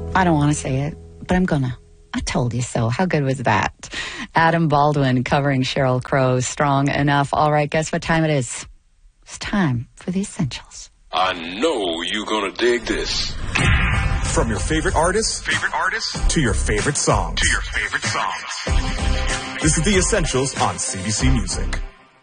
I don't want to say it, but I'm gonna. I told you so. How good was that? Adam Baldwin covering Sheryl Crow's Strong Enough. All right, guess what time it is? It's time for the essentials. I know you're gonna dig this. From your favorite artists to your favorite songs. This is the Essentials on CBC Music.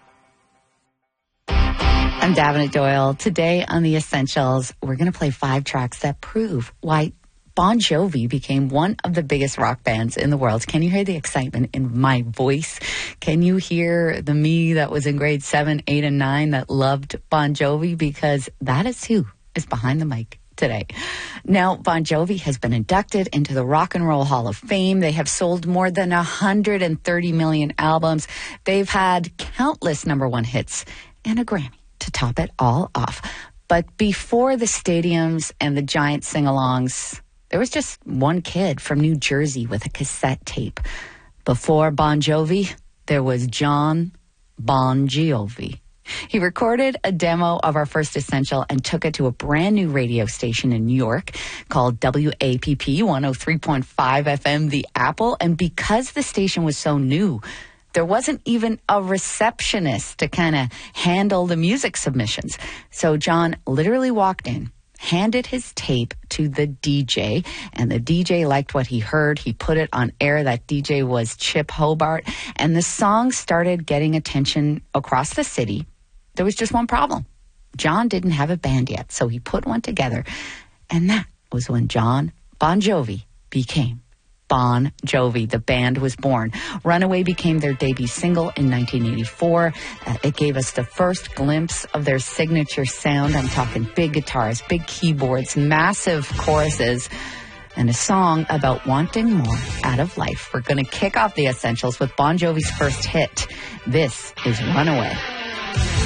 I'm Davenant Doyle. Today on the Essentials, we're going to play 5 tracks that prove why Bon Jovi became one of the biggest rock bands in the world. Can you hear the excitement in my voice? Can you hear the me that was in grade 7, 8, and 9 that loved Bon Jovi? Because that is who is behind the mic today. Now, Bon Jovi has been inducted into the Rock and Roll Hall of Fame. They have sold more than 130 million albums. They've had countless number 1 hits and a Grammy to top it all off. But before the stadiums and the giant sing-alongs, there was just one kid from New Jersey with a cassette tape. Before Bon Jovi, there was John Bon Jovi. He recorded a demo of our first Essential and took it to a brand new radio station in New York called WAPP 103.5 FM, The Apple. And because the station was so new, there wasn't even a receptionist to kind of handle the music submissions. So John literally walked in, handed his tape to the DJ, and the DJ liked what he heard. He put it on air. That DJ was Chip Hobart, and the song started getting attention across the city. There was just one problem. John didn't have a band yet, so he put one together, and that was when John Bon Jovi became Bon Jovi. The band was born. Runaway became their debut single in 1984. It gave us the first glimpse of their signature sound. I'm talking big guitars, big keyboards, massive choruses, and a song about wanting more out of life. We're going to kick off the Essentials with Bon Jovi's first hit. This is Runaway.